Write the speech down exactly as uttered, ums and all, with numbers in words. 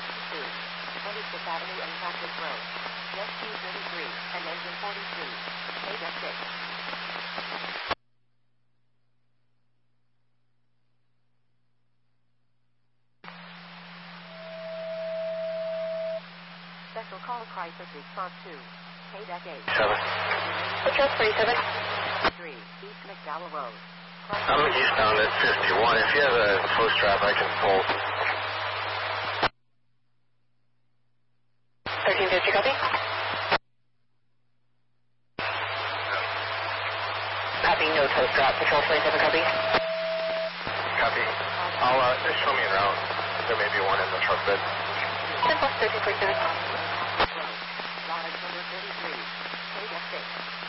sixty-two. twenty-fifth Avenue and Cactus Road. Jet Q thirty-three and engine forty-three. K D E six. Special call crisis response to K D E eight. seven. Hotel forty-seven. three. East McDowell Road. I'm eastbound at fifty-one. If you have a close trap, I can pull. thirteen fifty, copy. Copy, no tow strap. Patrol forty-seven, copy. Copy. I'll, uh, just show me around. There may be one in the truck bed. ten plus thirteen forty-seven. Road. Lodge number thirty-three. K D E six.